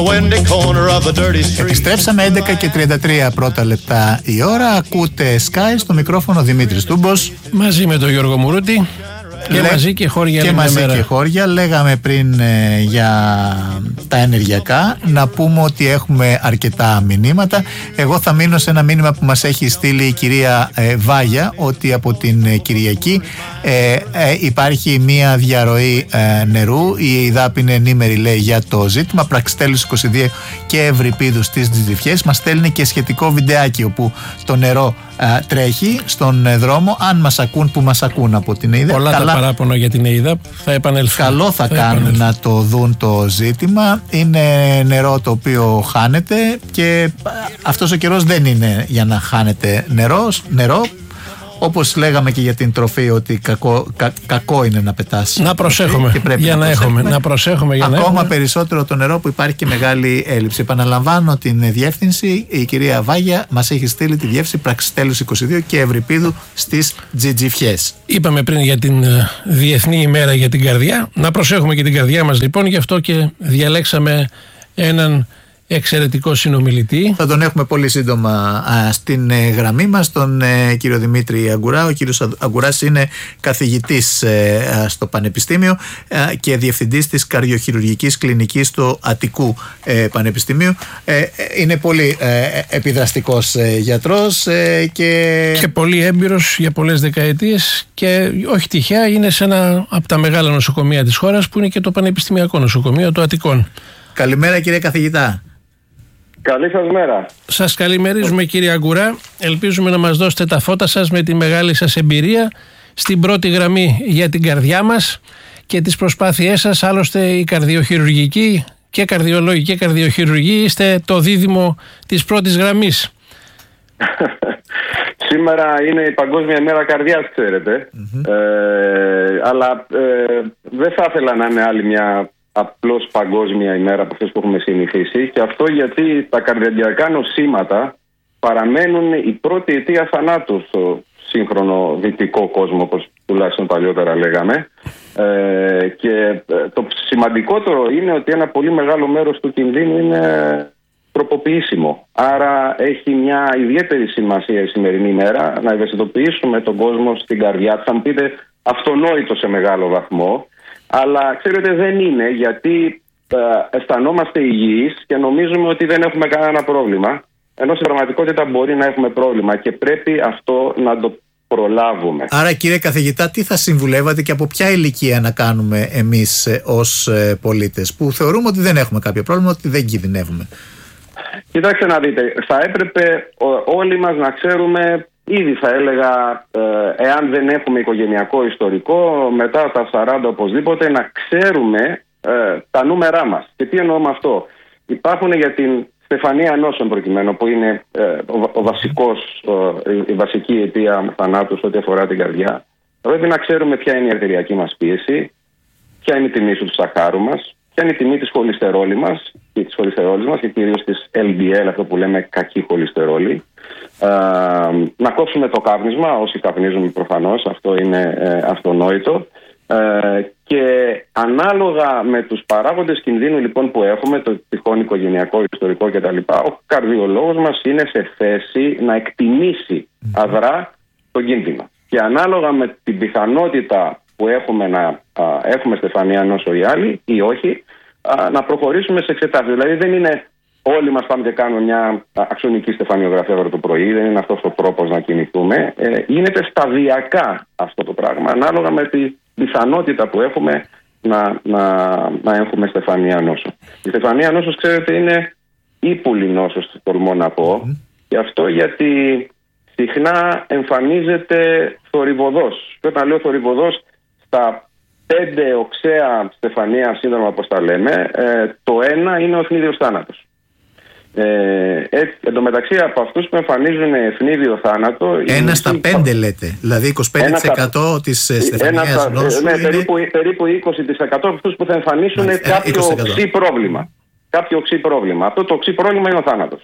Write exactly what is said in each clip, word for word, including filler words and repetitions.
Επιστρέψαμε έντεκα και τριάντα τρία πρώτα λεπτά η ώρα. Ακούτε Sky, στο μικρόφωνο Δημήτρης Τούμπος. Μαζί με τον Γιώργο Μουρούτη. Και Λέ... μαζί και χώρια. Και μαζί μέρα. και χώρια. Λέγαμε πριν ε, για τα ενεργειακά. Να πούμε ότι έχουμε αρκετά μηνύματα. Εγώ θα μείνω σε ένα μήνυμα που μας έχει στείλει η κυρία ε, Βάγια, ότι από την ε, Κυριακή ε, ε, υπάρχει μία διαρροή ε, νερού. Η ΕΙΔΑΠ είναι ενήμερη, λέει, για το ζήτημα. Πραξιτέλους είκοσι δύο και Ευρυπίδου στις Τζιτζιφιές. Μας στέλνει και σχετικό βιντεάκι όπου το νερό ε, τρέχει στον ε, δρόμο. Αν μας ακούν, που μας ακούν από την ΕΙΔΑΠ. Πολλά καλά, τα παράπονα για την ΕΙΔΑΠ θα επανέλθουν. Καλό θα, θα κάνουν να το δουν το ζήτημα. Είναι νερό το οποίο χάνεται και αυτός ο καιρός δεν είναι για να χάνεται νερό. νερό. Όπως λέγαμε και για την τροφή, ότι κακό, κα, κακό είναι να πετάς. Να προσέχουμε για να, να έχουμε. Να προσέχουμε για Ακόμα να έχουμε. περισσότερο το νερό που υπάρχει και μεγάλη έλλειψη. Επαναλαμβάνω την διεύθυνση. Η κυρία Βάγια μας έχει στείλει τη διεύθυνση Πραξιτέλους είκοσι δύο και Ευρυπίδου στις Τζιτζιφιές. Είπαμε πριν για την Διεθνή ημέρα για την καρδιά. Να προσέχουμε και την καρδιά μας, λοιπόν. Γι' αυτό και διαλέξαμε έναν εξαιρετικό συνομιλητή. Θα τον έχουμε πολύ σύντομα α, στην ε, γραμμή μας, τον ε, κύριο Δημήτρη Αγκουρά. Ο κύριος Αγκουράς είναι καθηγητής ε, α, στο Πανεπιστήμιο α, και διευθυντής της καρδιοχειρουργικής κλινικής του Αττικού ε, Πανεπιστημίου. Ε, είναι πολύ ε, επιδραστικός ε, γιατρός ε, και... και πολύ έμπειρος για πολλές δεκαετίες, και όχι τυχαία είναι σε ένα από τα μεγάλα νοσοκομεία της χώρας, που είναι και το Πανεπιστημιακό Νοσοκομείο του Αττικών. Καλημέρα, κύριε καθηγητά. Καλή σας μέρα. Σας καλημερίζουμε, κύριε Αγκουρά. Ελπίζουμε να μας δώσετε τα φώτα σας με τη μεγάλη σας εμπειρία στην πρώτη γραμμή για την καρδιά μας και τις προσπάθειές σας. Άλλωστε, η καρδιοχειρουργική και καρδιολόγοι και καρδιοχειρουργοί είστε το δίδυμο της πρώτης γραμμής. Σήμερα είναι η Παγκόσμια ημέρα καρδιάς, ξέρετε. Mm-hmm. Ε, αλλά ε, δεν θα ήθελα να είναι άλλη μια απλώς παγκόσμια ημέρα από αυτές που έχουμε συνηθίσει, και αυτό γιατί τα καρδιαγγειακά νοσήματα παραμένουν η πρώτη αιτία θανάτου στο σύγχρονο δυτικό κόσμο, όπως τουλάχιστον παλιότερα λέγαμε. Ε, και το σημαντικότερο είναι ότι ένα πολύ μεγάλο μέρος του κινδύνου είναι τροποποιήσιμο. Άρα έχει μια ιδιαίτερη σημασία η σημερινή ημέρα να ευαισθητοποιήσουμε τον κόσμο στην καρδιά. Θα μου πείτε αυτονόητο σε μεγάλο βαθμό, αλλά ξέρετε δεν είναι, γιατί ε, αισθανόμαστε υγιείς και νομίζουμε ότι δεν έχουμε κανένα πρόβλημα, ενώ στην πραγματικότητα μπορεί να έχουμε πρόβλημα και πρέπει αυτό να το προλάβουμε. Άρα, κύριε καθηγητά, τι θα συμβουλεύατε και από ποια ηλικία να κάνουμε εμείς ε, ως ε, πολίτες που θεωρούμε ότι δεν έχουμε κάποιο πρόβλημα, ότι δεν κινδυνεύουμε? Κοιτάξτε να δείτε, θα έπρεπε ό, όλοι μας να ξέρουμε, ήδη θα έλεγα, ε, εάν δεν έχουμε οικογενειακό ιστορικό, μετά τα σαράντα οπωσδήποτε, να ξέρουμε ε, τα νούμερά μας. Και τι εννοώ με αυτό? Υπάρχουν για την στεφανία νόσων προκειμένου, που είναι ε, ο, ο βασικός, ε, η βασική αιτία θανάτου ό,τι αφορά την καρδιά. Θα πρέπει να ξέρουμε ποια είναι η αρτηριακή μας πίεση, ποια είναι η τιμή του σαχάρου μας, ποια είναι η τιμή της χολυστερόλης μας και της χολυστερόλης μας, και κυρίως της ελ ντι ελ, αυτό που λέμε κακή χολυστερόλη. Ε, να κόψουμε το κάπνισμα, όσοι καπνίζουμε προφανώς, αυτό είναι ε, αυτονόητο. Ε, και ανάλογα με τους παράγοντες κινδύνου, λοιπόν, που έχουμε, το τυχόν οικογενειακό, ιστορικό κτλ., ο καρδιολόγος μας είναι σε θέση να εκτιμήσει αδρά τον κίνδυνο. Και ανάλογα με την πιθανότητα που έχουμε να α, έχουμε στεφανία νόσο ή άλλη ή όχι, α, να προχωρήσουμε σε εξετάσεις. Δηλαδή δεν είναι όλοι μας πάμε και κάνουμε μια αξονική στεφανιογραφία αύριο το πρωί, δεν είναι αυτός ο τρόπος να κινηθούμε. Ε, γίνεται σταδιακά αυτό το πράγμα, ανάλογα με την πιθανότητα που έχουμε να, να, να έχουμε στεφανία νόσο. Η στεφανία νόσος, ξέρετε, είναι ύπουλη νόσος, τολμώ να πω, mm. και αυτό γιατί συχνά εμφανίζεται θορυβωδώς. Και όταν λέω θορυβωδώς, στα πέντε οξέα στεφανία σύνδρομα, όπως τα λέμε, ε, το ένα είναι ο ευνίδιος θάνατος. Ε, ε, εν τω μεταξύ, από αυτούς που εμφανίζουν ευνίδιο θάνατο, ένα στα πέντε λέτε, δηλαδή είκοσι πέντε τοις εκατό της στεφανίας νόσου. Ναι, είναι... περίπου, περίπου είκοσι τοις εκατό από αυτούς που θα εμφανίσουν ναι, κάποιο οξύ πρόβλημα. Κάποιο οξύ πρόβλημα. Αυτό το οξύ πρόβλημα είναι ο θάνατος.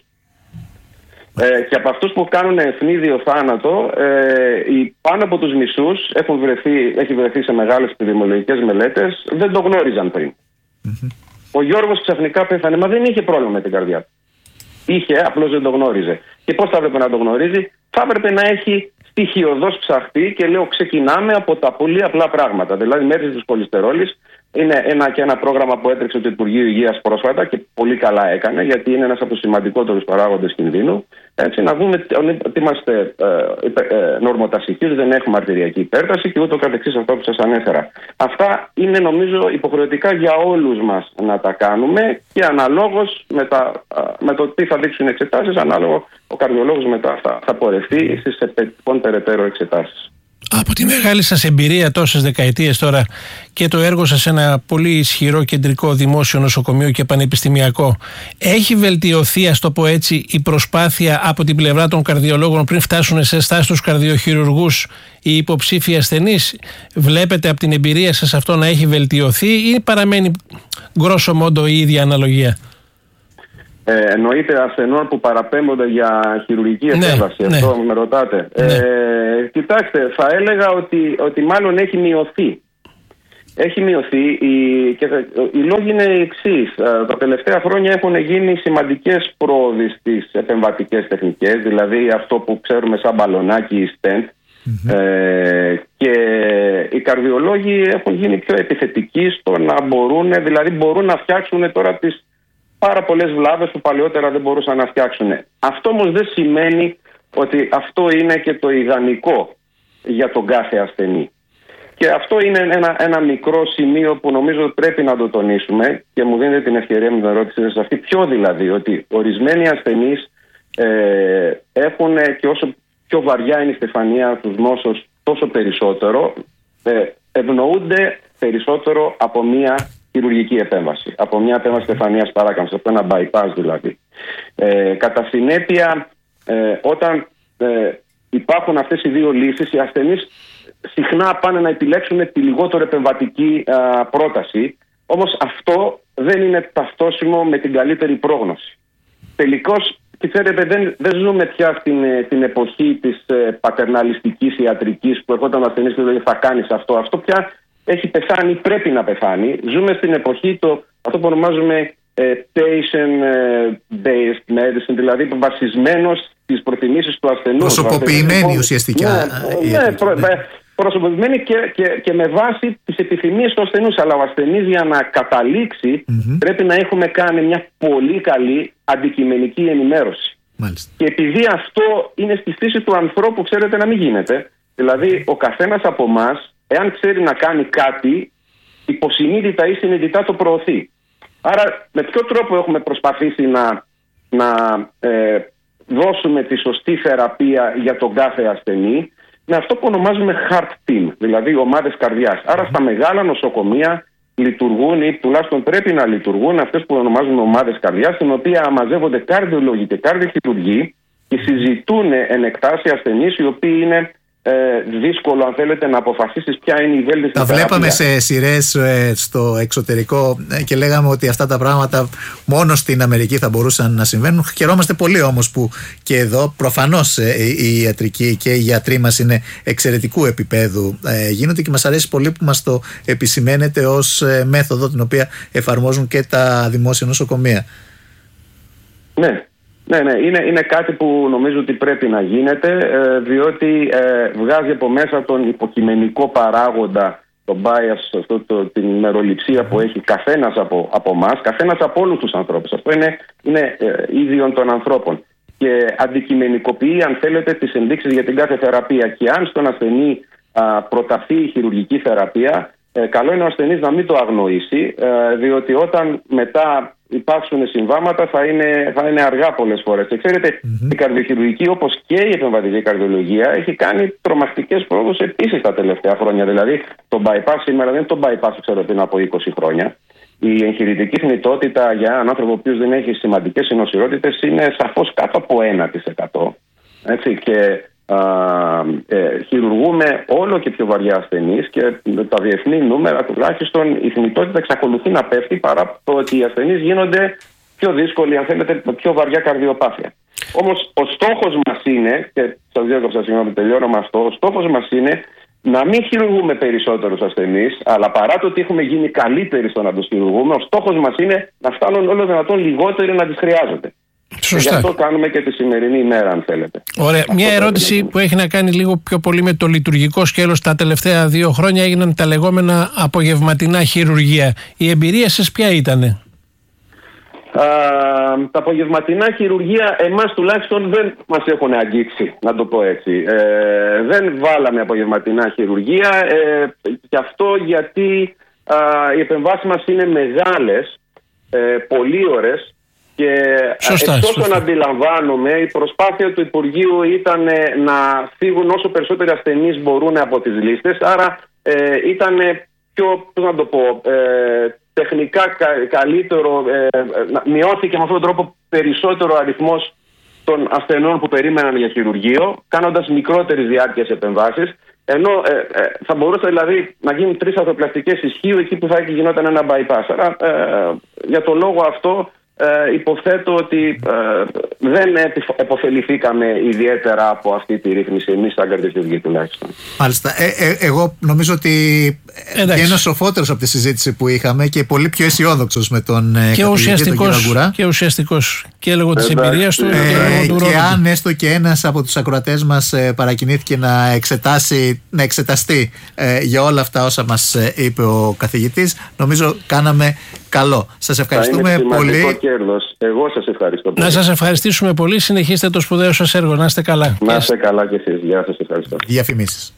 Ε, και από αυτούς που κάνουν ευνίδιο θάνατο, ε, οι πάνω από τους μισούς έχουν βρεθεί, έχει βρεθεί σε μεγάλες επιδημιολογικές μελέτες, δεν το γνώριζαν πριν. Mm-hmm. Ο Γιώργος ξαφνικά πέθανε, μα δεν είχε πρόβλημα με την καρδιά του. Είχε, απλώς δεν το γνώριζε. Και πώς θα έπρεπε να το γνωρίζει? Θα έπρεπε να έχει στοιχειοδός ψαχτεί, και λέω ξεκινάμε από τα πολύ απλά πράγματα. Δηλαδή, μέτρηση της χολυστερόλης είναι ένα και ένα πρόγραμμα που έτρεξε το Υπουργείο Υγείας πρόσφατα και πολύ καλά έκανε, γιατί είναι ένας από τους σημαντικότερους παράγοντες κινδύνου. Έτσι, να δούμε ότι είμαστε ε, ε, νορμοτασικοί, δεν έχουμε αρτηριακή υπέρταση και ούτω καθεξής, αυτό που σας ανέφερα. Αυτά είναι νομίζω υποχρεωτικά για όλους μας να τα κάνουμε, και αναλόγως με, τα, με το τι θα δείξουν οι εξετάσεις, ανάλογο ο καρδιολόγος μετά θα, θα πορευτεί στις επόμενες περαιτέρω εξετάσεις. Από τη μεγάλη σας εμπειρία τόσες δεκαετίες τώρα και το έργο σας σε ένα πολύ ισχυρό κεντρικό δημόσιο νοσοκομείο και πανεπιστημιακό, έχει βελτιωθεί, ας το πω έτσι, η προσπάθεια από την πλευρά των καρδιολόγων πριν φτάσουν σε εσάς τους καρδιοχειρουργούς οι υποψήφοι ασθενείς? Βλέπετε από την εμπειρία σας αυτό να έχει βελτιωθεί ή παραμένει γκρόσο μόντο η ίδια αναλογία? Ε, εννοείται ασθενών που παραπέμπονται για χειρουργική επέμβαση, ναι, αυτό ναι. με ρωτάτε. Ναι. Ε, κοιτάξτε, θα έλεγα ότι, ότι μάλλον έχει μειωθεί. Έχει μειωθεί η, και θα, οι λόγοι είναι οι εξής. Τα τελευταία χρόνια έχουν γίνει σημαντικές πρόοδοι στις επεμβατικές τεχνικές, δηλαδή αυτό που ξέρουμε σαν μπαλονάκι ή stent. Mm-hmm. Ε, και οι καρδιολόγοι έχουν γίνει πιο επιθετικοί στο να μπορούν, δηλαδή μπορούν να φτιάξουν τώρα τις πάρα πολλές βλάβες που παλαιότερα δεν μπορούσαν να φτιάξουν. Αυτό όμως δεν σημαίνει ότι αυτό είναι και το ιδανικό για τον κάθε ασθενή. Και αυτό είναι ένα, ένα μικρό σημείο που νομίζω πρέπει να το τονίσουμε, και μου δίνετε την ευκαιρία με την ερώτηση σας αυτή. Ποιο δηλαδή? Ότι ορισμένοι ασθενείς ε, έχουν, και όσο πιο βαριά είναι η στεφανία τους νόσος, τόσο περισσότερο ε, ευνοούνται περισσότερο από μια χειρουργική επέμβαση, από μια επέμβαση στεφανίας παράκαμψης, από ένα bypass δηλαδή. Ε, κατά συνέπεια, ε, όταν ε, υπάρχουν αυτές οι δύο λύσεις, οι ασθενείς συχνά πάνε να επιλέξουν τη λιγότερο επεμβατική α, πρόταση, όμως αυτό δεν είναι ταυτόσιμο με την καλύτερη πρόγνωση. Τελικώς, ξέρετε, δεν, δεν ζούμε πια στην, στην εποχή της ε, πατερναλιστικής ιατρικής, που ερχόταν ο ασθενής και λέει θα κάνεις αυτό. Αυτό πια έχει πεθάνει, πρέπει να πεθάνει. Ζούμε στην εποχή το, αυτό που ονομάζουμε ε, patient-based medicine, δηλαδή βασισμένος στις προτιμήσεις του ασθενούς. Προσωποποιημένη ουσιαστικά. Ναι, ναι, προ, ναι. προσωποποιημένη και, και, και με βάση τις επιθυμίες του ασθενούς. Αλλά ο ασθενής, για να καταλήξει, mm-hmm. πρέπει να έχουμε κάνει μια πολύ καλή αντικειμενική ενημέρωση. Μάλιστα. Και επειδή αυτό είναι στη φύση του ανθρώπου, ξέρετε, να μην γίνεται. Δηλαδή, ο καθένας από εμάς, εάν ξέρει να κάνει κάτι, υποσυνείδητα ή συνειδητά το προωθεί. Άρα, με ποιο τρόπο έχουμε προσπαθήσει να, να ε, δώσουμε τη σωστή θεραπεία για τον κάθε ασθενή? Με αυτό που ονομάζουμε heart team, δηλαδή ομάδες καρδιάς. Άρα, στα μεγάλα νοσοκομεία λειτουργούν, ή τουλάχιστον πρέπει να λειτουργούν, αυτές που ονομάζουμε ομάδες καρδιάς, στην οποία μαζεύονται καρδιολόγοι και καρδιοχειρουργοί και συζητούν εν εκτάσει ασθενείς, οι οποίοι είναι Ε, δύσκολο, αν θέλετε, να αποφασίσεις ποια είναι η βέλτιστη θεραπεία. Τα βλέπαμε σε σειρές ε, στο εξωτερικό ε, και λέγαμε ότι αυτά τα πράγματα μόνο στην Αμερική θα μπορούσαν να συμβαίνουν. Χαιρόμαστε πολύ όμως που και εδώ προφανώς ε, η ιατρική και οι γιατροί μας είναι εξαιρετικού επίπεδου ε, γίνονται, και μας αρέσει πολύ που μας το επισημαίνετε ως ε, μέθοδο την οποία εφαρμόζουν και τα δημόσια νοσοκομεία. Ναι. Ναι, ναι, είναι, είναι κάτι που νομίζω ότι πρέπει να γίνεται, ε, διότι ε, βγάζει από μέσα τον υποκειμενικό παράγοντα, τον bias, αυτό, το, την μεροληψία που έχει καθένας από, από εμάς, καθένας από όλους τους ανθρώπους. Αυτό είναι, είναι ε, ίδιον των ανθρώπων. Και αντικειμενικοποιεί, αν θέλετε, τις ενδείξεις για την κάθε θεραπεία. Και αν στον ασθενή α, προταθεί η χειρουργική θεραπεία, ε, καλό είναι ο ασθενής να μην το αγνοήσει, ε, διότι όταν μετά υπάρξουν συμβάματα θα είναι, θα είναι αργά πολλές φορές. Και ξέρετε, mm-hmm. η καρδιοχειρουργική, όπως και η επεμβατική καρδιολογία, έχει κάνει τρομακτικές πρόοδους επίσης τα τελευταία χρόνια. Δηλαδή, το bypass σήμερα δεν είναι το bypass, ξέρω, πριν από είκοσι χρόνια. Η εγχειρητική θνητότητα για έναν άνθρωπο ο οποίος δεν έχει σημαντικές συνοσιρότητες είναι σαφώς κάτω από ένα τοις εκατό. Έτσι, και α, ε, χειρουργούμε όλο και πιο βαριά ασθενείς, και τα διεθνή νούμερα τουλάχιστον η θνητότητα εξακολουθεί να πέφτει, παρά το ότι οι ασθενείς γίνονται πιο δύσκολοι, αν θέλετε, με πιο βαριά καρδιοπάθεια. Όμως ο στόχος μας είναι, και σας διέκοψα συγγνώμη, τελειώνω με αυτό, ο στόχος μας είναι να μην χειρουργούμε περισσότερους ασθενείς, αλλά παρά το ότι έχουμε γίνει καλύτεροι στο να τους χειρουργούμε, ο στόχος μας είναι να φτάνουν όλο δυνατόν λιγότεροι να τις χρειάζονται. Σωστά. Γι' αυτό κάνουμε και τη σημερινή ημέρα, αν θέλετε. Ωραία. Αυτό Μια ερώτηση που έχει να κάνει λίγο πιο πολύ με το λειτουργικό σκέλος. Τα τελευταία δύο χρόνια έγιναν τα λεγόμενα απογευματινά χειρουργία. Η εμπειρία σας ποια ήτανε? Α, τα απογευματινά χειρουργία εμάς τουλάχιστον δεν μας έχουν αγγίξει, να το πω έτσι. Ε, δεν βάλαμε απογευματινά χειρουργία, ε, και αυτό γιατί α, οι επεμβάσεις μας είναι μεγάλες, ε, πολύ ώρες, και εκτός να αντιλαμβάνομαι, η προσπάθεια του Υπουργείου ήταν να φύγουν όσο περισσότεροι ασθενείς μπορούν από τις λίστες, άρα ε, ήταν πιο, πώς να το πω, ε, τεχνικά κα, καλύτερο, ε, μειώθηκε με αυτόν τον τρόπο περισσότερο ο αριθμός των ασθενών που περίμεναν για χειρουργείο, κάνοντας μικρότερες διάρκειες επεμβάσεις, ενώ ε, ε, θα μπορούσε δηλαδή να γίνουν τρεις αρθροπλαστικές ισχύου εκεί που θα γινόταν ένα bypass. Άρα ε, για τον λόγο αυτό Ε, υποθέτω ότι ε, δεν επωφεληθήκαμε ιδιαίτερα από αυτή τη ρύθμιση εμείς σαν καρδιοχειρουργοί τουλάχιστον. Μάλιστα. Ε, ε, εγώ νομίζω ότι βγαίνω σοφότερος από τη συζήτηση που είχαμε και πολύ πιο αισιόδοξος με τον και καθηγητή τον κύριο Αγκουρά. Και ουσιαστικός και λόγω της εμπειρίας του. Ε, και, και αν έστω και ένας από τους ακροατές μας ε, παρακινήθηκε να εξετάσει, να εξεταστεί ε, για όλα αυτά όσα μας ε, είπε ο καθηγητής, νομίζω κάναμε καλό. Σας ευχαριστούμε πολύ. Κέρδος. Εγώ σας ευχαριστώ πολύ. Να σας ευχαριστήσουμε πολύ. Συνεχίστε το σπουδαίο σας έργο. Να είστε καλά. Να είστε καλά και εσείς. Γεια σας. Ευχαριστώ. Διαφημίσεις.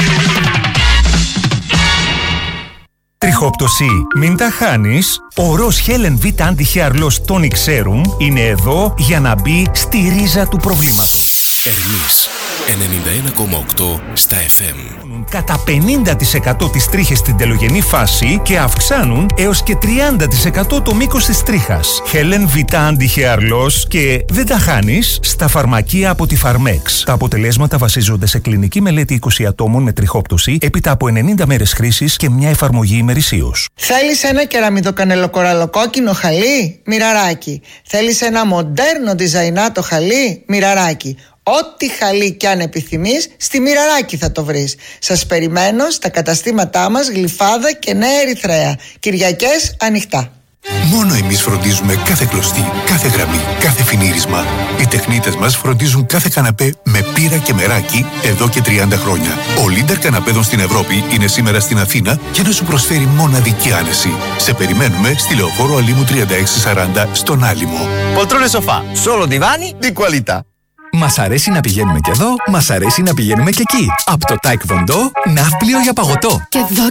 Τριχόπτωση, μην τα χάνεις. Ο Ροζ Helen V Anti-Hair Loss Tonic Serum είναι εδώ για να μπει στη ρίζα του προβλήματος. Ερμής ενενήντα ένα κόμμα οκτώ στα εφ εμ. Κατά πενήντα τοις εκατό τις τρίχες στην τελογενή φάση και αυξάνουν έως και τριάντα τοις εκατό το μήκος της τρίχας. Helen V Anti-Hair Loss και δεν τα χάνεις στα φαρμακεία από τη Φαρμέξ. Τα αποτελέσματα βασίζονται σε κλινική μελέτη είκοσι ατόμων με τριχόπτωση έπειτα από ενενήντα μέρες χρήσης και μια εφαρμογή ημερησίως. Θέλεις ένα κεραμιδοκανελοκοραλοκόκκινο χαλί? Μοιραράκι. Θέλεις ένα μοντέρνο διζαϊνάτο χαλί? Μοιραράκι. Ό,τι χαλί κι αν επιθυμείς, στη Μοιραράκι θα το βρεις. Σας περιμένω στα καταστήματά μας Γλυφάδα και Νέα Ερυθρέα. Κυριακές ανοιχτά. Μόνο εμείς φροντίζουμε κάθε κλωστή, κάθε γραμμή, κάθε φινίρισμα. Οι τεχνίτες μας φροντίζουν κάθε καναπέ με πύρα και μεράκι εδώ και τριάντα χρόνια. Ο Λίντερ καναπέδων στην Ευρώπη είναι σήμερα στην Αθήνα για να σου προσφέρει μοναδική άνεση. Σε περιμένουμε στη Λεωφόρο Αλήμου τριάντα έξι σαράντα στον Άλυμο. Poltrone sofà, solo divani di qualità. Μας αρέσει να πηγαίνουμε και εδώ, μας αρέσει να πηγαίνουμε και εκεί. Από το Taekwondo, ναύπλιο για παγωτό. Και εδώ